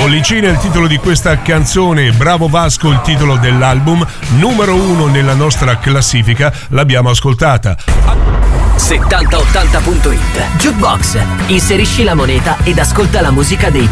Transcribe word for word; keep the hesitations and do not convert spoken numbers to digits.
Bollicina è il titolo di questa canzone, Bravo Vasco il titolo dell'album, numero uno nella nostra classifica, l'abbiamo ascoltata. settanta ottanta punto it Jukebox. Inserisci la moneta ed ascolta la musica dei tuoi